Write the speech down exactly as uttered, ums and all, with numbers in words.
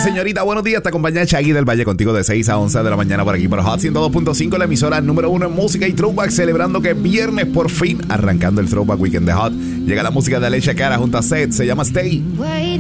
señorita, buenos días. Te acompaña Shaggy del Valle contigo de seis a once de la mañana por aquí por Hot ciento dos punto cinco, la emisora número uno en música y throwback, celebrando que viernes por fin, arrancando el Throwback Weekend de Hot. Llega la música de Alicia Cara junto a Seth, se llama Stay.